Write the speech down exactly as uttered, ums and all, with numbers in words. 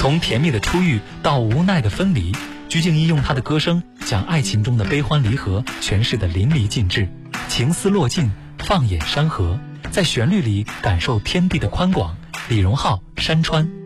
从甜蜜的初遇到无奈的分离，鞠婧祎用她的歌声将爱情中的悲欢离合诠释得淋漓尽致。情思落尽，放眼山河，在旋律里感受天地的宽广。李荣浩、山川。